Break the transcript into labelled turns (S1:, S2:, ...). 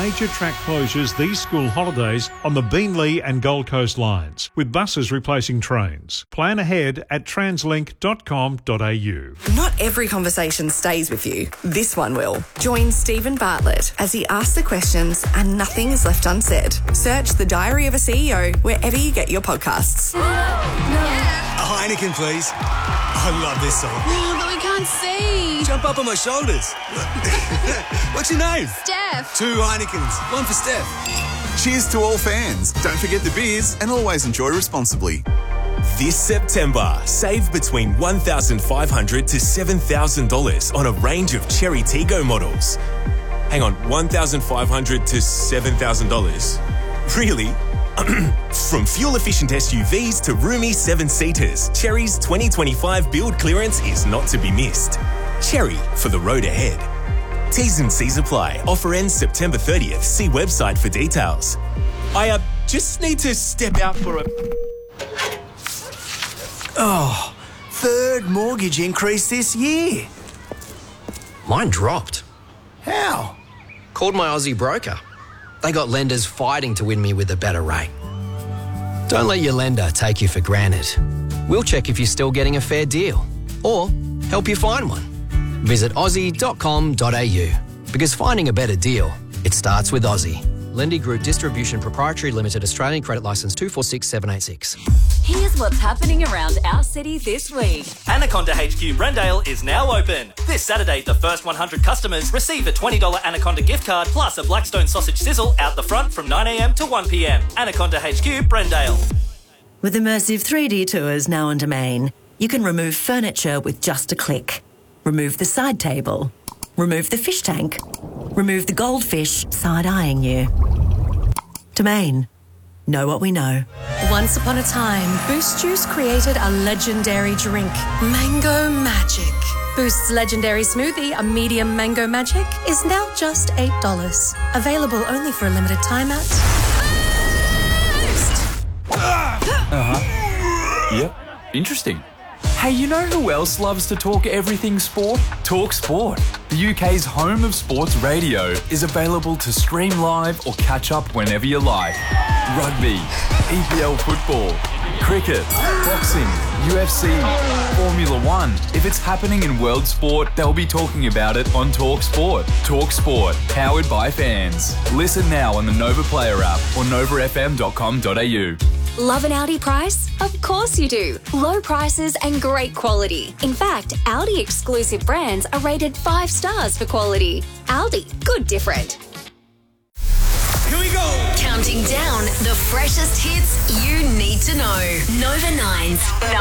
S1: major track closures these school holidays on the Beenleigh and Gold Coast lines, with buses replacing trains. Plan ahead at translink.com.au.
S2: Not every conversation stays with you. This one will. Join Stephen Bartlett as he asks the questions and nothing is left unsaid. Search The Diary of a CEO wherever you get your podcasts.
S3: A Heineken, please. I love this song.
S4: But we can't see.
S3: Jump up on my shoulders. What's your name?
S4: Steph.
S3: 2 Heinekens. One for Steph.
S5: Cheers to all fans. Don't forget the beers and always enjoy responsibly.
S6: This September, save between $1,500 to $7,000 on a range of Cherry Tiggo models. Hang on, $1,500 to $7,000? Really? From fuel-efficient SUVs to roomy 7-seaters, Cherry's 2025 build clearance is not to be missed. Cherry for the road ahead. T's and C's apply. Offer ends September 30th. See website for details. I just need to step out for a...
S7: Oh, third mortgage increase this year.
S8: Mine dropped.
S7: How?
S8: Called my Aussie broker. They got lenders fighting to win me with a better rate. Don't let your lender take you for granted. We'll check if you're still getting a fair deal or help you find one. Visit aussie.com.au because finding a better deal, it starts with Aussie. Lendy Group Distribution Proprietary Limited, Australian Credit Licence 246786.
S9: Here's what's happening around our city this week.
S10: Anaconda HQ Brendale is now open. This Saturday, the first 100 customers receive a $20 Anaconda gift card plus a Blackstone sausage sizzle out the front from 9am to 1pm. Anaconda HQ Brendale.
S11: With immersive 3D tours now on Domain, you can remove furniture with just a click. Remove the side table. Remove the fish tank. Remove the goldfish side-eyeing you. Domain. Know what we know.
S12: Once upon a time, Boost Juice created a legendary drink, Mango Magic. Boost's legendary smoothie, a medium Mango Magic, is now just $8. Available only for a limited time at...
S13: Boost! Yep. Interesting. Hey, you know who else loves to talk everything sport? Talk Sport. The UK's home of sports radio is available to stream live or catch up whenever you like. Rugby, EPL football, cricket, boxing, UFC, Formula 1. If it's happening in world sport, they'll be talking about it on Talk Sport. Talk Sport, powered by fans. Listen now on the Nova Player app or novafm.com.au.
S9: Love an Audi price? Of course you do. Low prices and great quality. In fact, Audi exclusive brands are rated 5 stars for quality. Audi, good different.
S3: Here we go.
S14: Counting down the freshest hits you need to know. Nova 9's